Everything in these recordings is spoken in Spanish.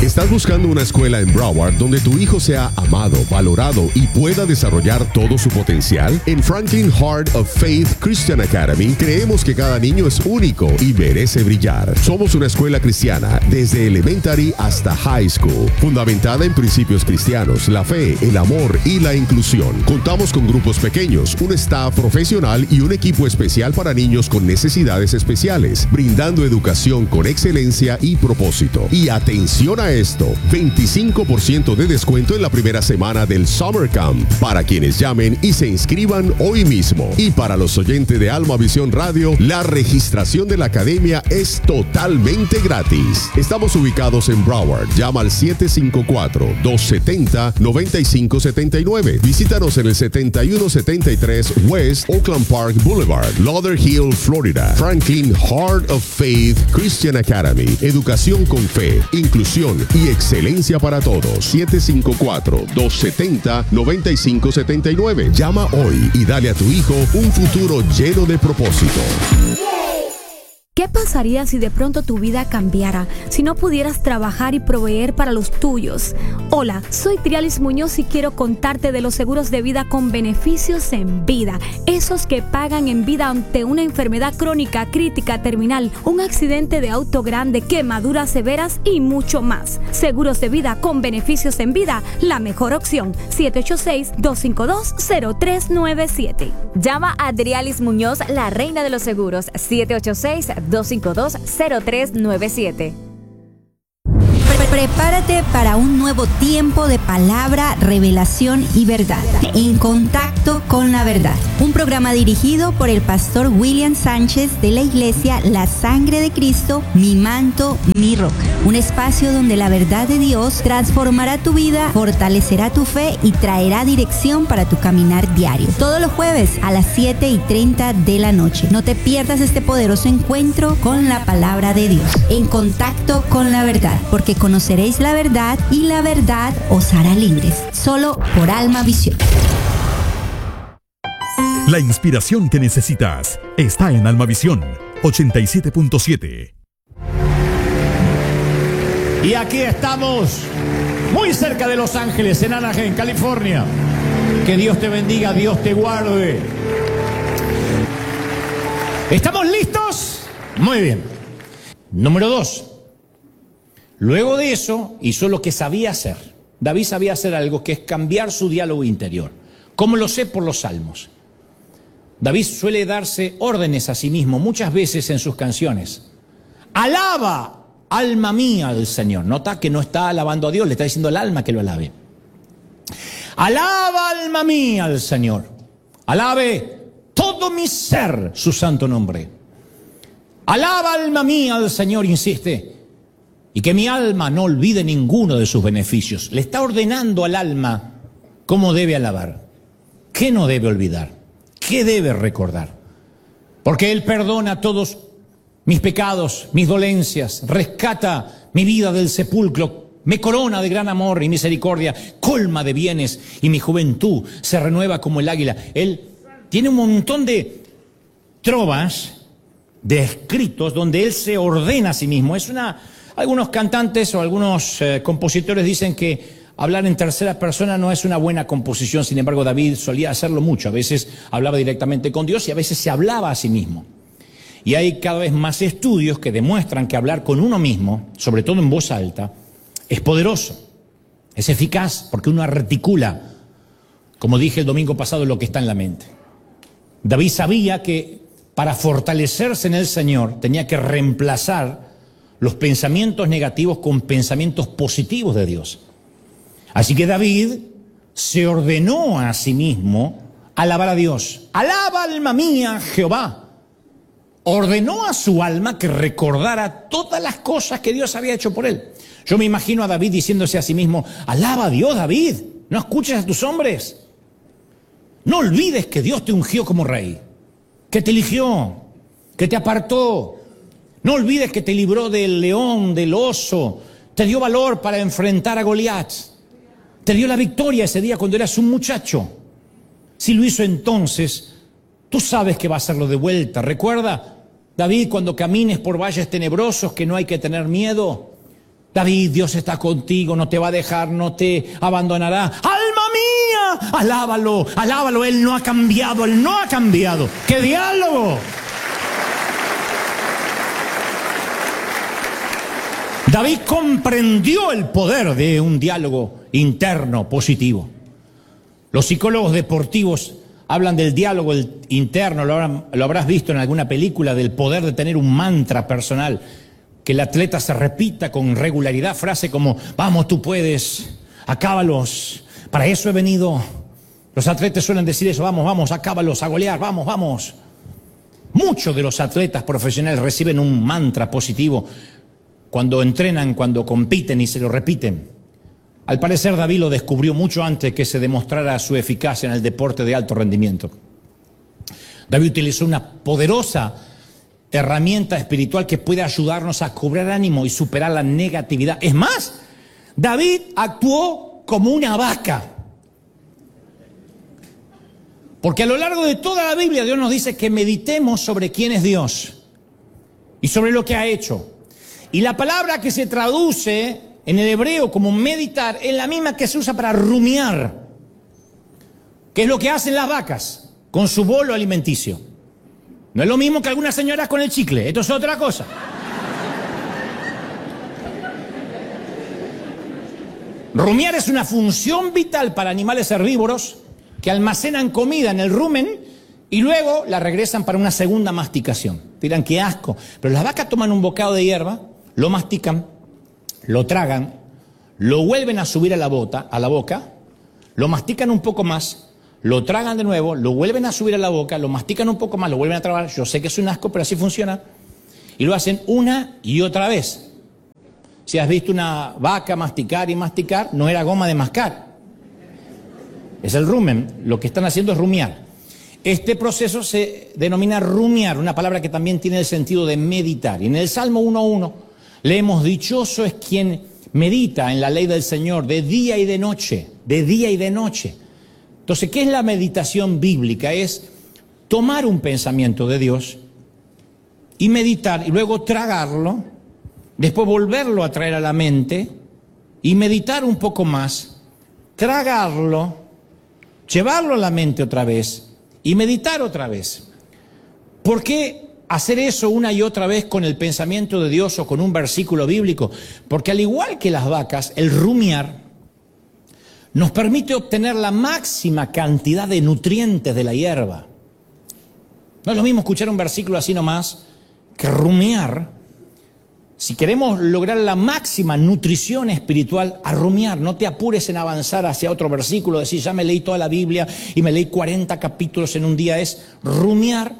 ¿Estás buscando una escuela en Broward donde tu hijo sea amado, valorado y pueda desarrollar todo su potencial? En Franklin Heart of Faith Christian Academy creemos que cada niño es único y merece brillar. Somos una escuela cristiana desde elementary hasta high school, fundamentada en principios cristianos, la fe, el amor y la inclusión. Contamos con grupos pequeños, un staff profesional y un equipo especial para niños con necesidades especiales, brindando educación con excelencia y propósito. Y atención a esto, 25% de descuento en la primera semana del Summer Camp para quienes llamen y se inscriban hoy mismo. Y para los oyentes de Alma Visión Radio, la registración de la academia es totalmente gratis. Estamos ubicados en Broward. Llama al 754-270-9579. Visítanos en el 7173 West Oakland Park Boulevard, Lauderhill, Florida. Franklin Heart of Faith Christian Academy. Educación con fe, inclusión y excelencia para todos. 754-270-9579. Llama hoy y dale a tu hijo un futuro lleno de propósito. ¿Qué pasaría si de pronto tu vida cambiara? Si no pudieras trabajar y proveer para los tuyos. Hola, soy Trialis Muñoz y quiero contarte de los seguros de vida con beneficios en vida. Esos que pagan en vida ante una enfermedad crónica, crítica, terminal, un accidente de auto grande, quemaduras severas y mucho más. Seguros de vida con beneficios en vida, la mejor opción. 786-252-0397. Llama a Trialis Muñoz, la reina de los seguros. 786-252-0397. Prepárate para un nuevo tiempo de palabra, revelación y verdad. En contacto con la verdad. Un programa dirigido por el pastor William Sánchez de la iglesia La Sangre de Cristo, Mi Manto, Mi Roca. Un espacio donde la verdad de Dios transformará tu vida, fortalecerá tu fe y traerá dirección para tu caminar diario. Todos los jueves a las 7:30 de la noche. No te pierdas este poderoso encuentro con la palabra de Dios. En contacto con la verdad, porque conoceréis la verdad y la verdad os hará libres. Solo por Alma Visión. La inspiración que necesitas está en Alma Visión 87.7. Y aquí estamos, muy cerca de Los Ángeles, en Anaheim, California. Que Dios te bendiga, Dios te guarde. ¿Estamos listos? Muy bien. Número 2. Luego de eso, hizo lo que sabía hacer. David sabía hacer algo, que es cambiar su diálogo interior. ¿Cómo lo sé? Por los salmos. David suele darse órdenes a sí mismo muchas veces en sus canciones. Alaba, alma mía, al Señor. Nota que no está alabando a Dios, le está diciendo al alma que lo alabe. Alaba, alma mía, al Señor. Alabe todo mi ser su santo nombre. Alaba, alma mía, al Señor, insiste. Y que mi alma no olvide ninguno de sus beneficios. Le está ordenando al alma cómo debe alabar, qué no debe olvidar, qué debe recordar. Porque Él perdona todos mis pecados, mis dolencias, rescata mi vida del sepulcro, me corona de gran amor y misericordia, colma de bienes y mi juventud se renueva como el águila. Él tiene un montón de trovas, de escritos donde Él se ordena a sí mismo. Algunos cantantes o algunos compositores dicen que hablar en tercera persona no es una buena composición. Sin embargo, David solía hacerlo mucho. A veces hablaba directamente con Dios y a veces se hablaba a sí mismo. Y hay cada vez más estudios que demuestran que hablar con uno mismo, sobre todo en voz alta, es poderoso, es eficaz, porque uno articula, como dije el domingo pasado, lo que está en la mente. David sabía que para fortalecerse en el Señor tenía que reemplazar los pensamientos negativos con pensamientos positivos de Dios. Así que David se ordenó a sí mismo alabar a Dios. Alaba, alma mía, Jehová. Ordenó a su alma que recordara todas las cosas que Dios había hecho por él. Yo me imagino a David diciéndose a sí mismo, alaba a Dios, David, no escuches a tus hombres. No olvides que Dios te ungió como rey, que te eligió, que te apartó. No olvides que te libró del león, del oso, te dio valor para enfrentar a Goliat, te dio la victoria ese día cuando eras un muchacho. Si lo hizo entonces, tú sabes que va a hacerlo de vuelta. Recuerda, David, cuando camines por valles tenebrosos, que no hay que tener miedo, David, Dios está contigo, no te va a dejar, no te abandonará. ¡Alma mía! Alábalo, alábalo, Él no ha cambiado, Él no ha cambiado. ¡Qué diálogo! David comprendió el poder de un diálogo interno positivo. Los psicólogos deportivos hablan del diálogo interno, lo habrás visto en alguna película, del poder de tener un mantra personal, que el atleta se repita con regularidad, frase como, vamos, tú puedes, acábalos, para eso he venido. Los atletas suelen decir eso, vamos, vamos, acábalos, a golear, vamos, vamos. Muchos de los atletas profesionales reciben un mantra positivo cuando entrenan, cuando compiten y se lo repiten. Al parecer David lo descubrió mucho antes que se demostrara su eficacia en el deporte de alto rendimiento. David utilizó una poderosa herramienta espiritual que puede ayudarnos a cobrar ánimo y superar la negatividad. Es más, David actuó como una vaca. Porque a lo largo de toda la Biblia Dios nos dice que meditemos sobre quién es Dios y sobre lo que ha hecho. Y la palabra que se traduce en el hebreo como meditar es la misma que se usa para rumiar, que es lo que hacen las vacas con su bolo alimenticio. No es lo mismo que algunas señoras con el chicle, esto es otra cosa. Rumiar es una función vital para animales herbívoros que almacenan comida en el rumen y luego la regresan para una segunda masticación. Dirán, qué asco. Pero las vacas toman un bocado de hierba, lo mastican, lo tragan, lo vuelven a subir a la boca, lo mastican un poco más, lo tragan de nuevo, lo vuelven a subir a la boca, lo mastican un poco más, lo vuelven a tragar. Yo sé que es un asco, pero así funciona. Y lo hacen una y otra vez. Si has visto una vaca masticar y masticar, no era goma de mascar. Es el rumen. Lo que están haciendo es rumiar. Este proceso se denomina rumiar, una palabra que también tiene el sentido de meditar. Y en el Salmo 1:1 leemos, dichoso es quien medita en la ley del Señor de día y de noche, de día y de noche. Entonces, ¿qué es la meditación bíblica? Es tomar un pensamiento de Dios y meditar y luego tragarlo, después volverlo a traer a la mente y meditar un poco más, tragarlo, llevarlo a la mente otra vez y meditar otra vez. ¿Por qué hacer eso una y otra vez con el pensamiento de Dios o con un versículo bíblico? Porque al igual que las vacas, el rumiar nos permite obtener la máxima cantidad de nutrientes de la hierba. No es lo mismo escuchar un versículo así nomás que rumiar. Si queremos lograr la máxima nutrición espiritual, a rumiar. No te apures en avanzar hacia otro versículo, decir, ya me leí toda la Biblia y me leí 40 capítulos en un día. Es rumiar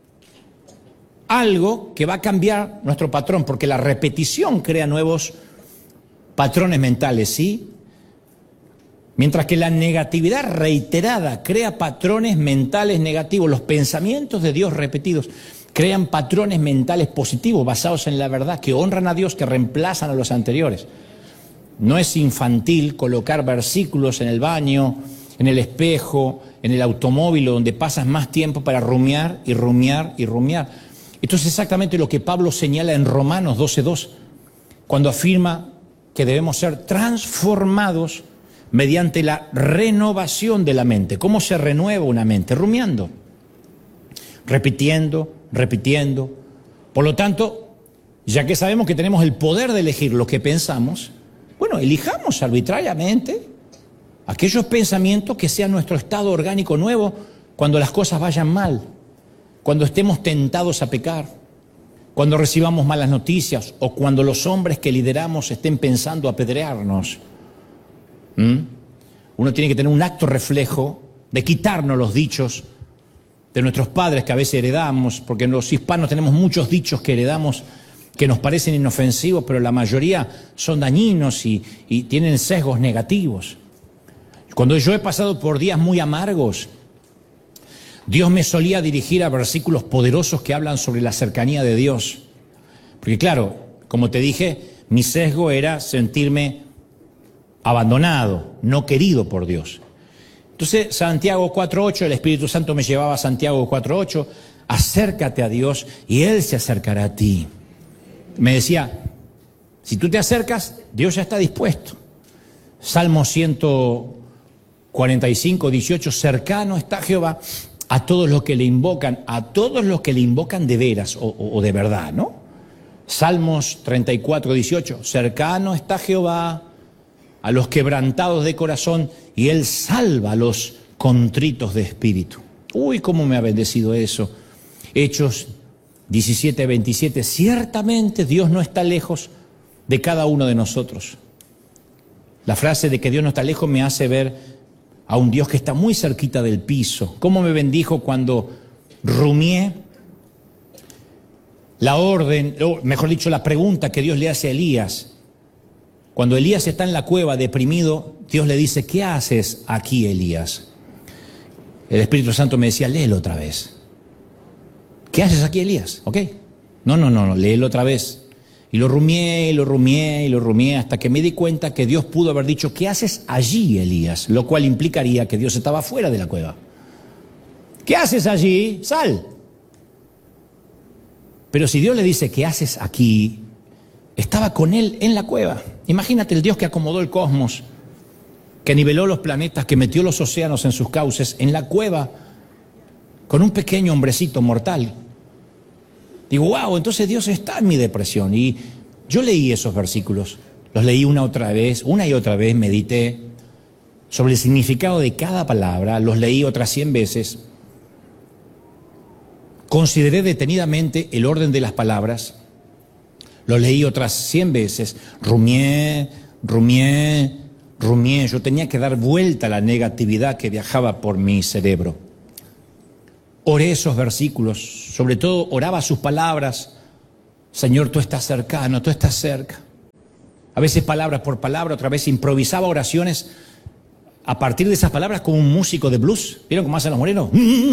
algo que va a cambiar nuestro patrón, porque la repetición crea nuevos patrones mentales, ¿sí? Mientras que la negatividad reiterada crea patrones mentales negativos. Los pensamientos de Dios repetidos crean patrones mentales positivos basados en la verdad, que honran a Dios, que reemplazan a los anteriores. No es infantil colocar versículos en el baño, en el espejo, en el automóvil, donde pasas más tiempo para rumiar y rumiar y rumiar. Esto es exactamente lo que Pablo señala en Romanos 12:2, cuando afirma que debemos ser transformados mediante la renovación de la mente. ¿Cómo se renueva una mente? Rumiando, repitiendo, repitiendo. Por lo tanto, ya que sabemos que tenemos el poder de elegir lo que pensamos, bueno, elijamos arbitrariamente aquellos pensamientos que sean nuestro estado orgánico nuevo cuando las cosas vayan mal, cuando estemos tentados a pecar, cuando recibamos malas noticias o cuando los hombres que lideramos estén pensando apedrearnos. Uno tiene que tener un acto reflejo de quitarnos los dichos de nuestros padres que a veces heredamos, porque los hispanos tenemos muchos dichos que heredamos que nos parecen inofensivos, pero la mayoría son dañinos y tienen sesgos negativos. Cuando yo he pasado por días muy amargos, Dios me solía dirigir a versículos poderosos que hablan sobre la cercanía de Dios. Porque claro, como te dije, mi sesgo era sentirme abandonado, no querido por Dios. Entonces, Santiago 4:8, el Espíritu Santo me llevaba a Santiago 4:8, acércate a Dios y Él se acercará a ti. Me decía, Si tú te acercas, Dios ya está dispuesto. Salmo 145, 18, cercano está Jehová a todos los que le invocan, de veras o de verdad, ¿no? Salmos 34, 18, cercano está Jehová a los quebrantados de corazón y Él salva a los contritos de espíritu. Uy, cómo me ha bendecido eso. Hechos 17, 27, ciertamente Dios no está lejos de cada uno de nosotros. La frase de que Dios no está lejos me hace ver a un Dios que está muy cerquita del piso. Cómo me bendijo cuando rumié la orden, o mejor dicho, la pregunta que Dios le hace a Elías. Cuando Elías está en la cueva deprimido, Dios le dice, ¿qué haces aquí, Elías? El Espíritu Santo me decía, léelo otra vez. ¿Qué haces aquí, Elías? ¿Ok? No, léelo otra vez. Y lo rumié hasta que me di cuenta que Dios pudo haber dicho, ¿qué haces allí, Elías? Lo cual implicaría que Dios estaba fuera de la cueva. ¿Qué haces allí? Sal. Pero si Dios le dice, ¿qué haces aquí? Estaba con él en la cueva. Imagínate el Dios que acomodó el cosmos, que niveló los planetas, que metió los océanos en sus cauces, en la cueva, con un pequeño hombrecito mortal. Digo, wow, entonces Dios está en mi depresión. Y yo leí esos versículos, los leí una y otra vez, medité sobre el significado de cada palabra, los leí otras 100 veces, consideré detenidamente el orden de las palabras, los leí otras 100 veces, rumié, yo tenía que dar vuelta a la negatividad que viajaba por mi cerebro. Oré esos versículos, sobre todo oraba sus palabras. Señor, tú estás cercano, tú estás cerca. A veces palabra por palabra, otra vez improvisaba oraciones a partir de esas palabras como un músico de blues. ¿Vieron cómo hacen los morenos?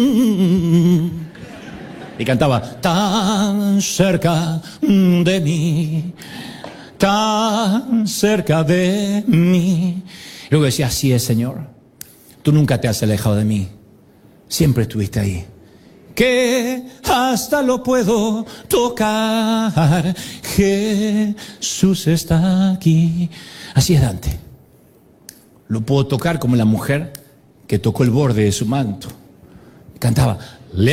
Y cantaba, tan cerca de mí, tan cerca de mí. Y luego decía, así es, Señor, tú nunca te has alejado de mí, siempre estuviste ahí. Que hasta lo puedo tocar, Jesús está aquí. Así es Dante. Lo puedo tocar como la mujer que tocó el borde de su manto. Cantaba,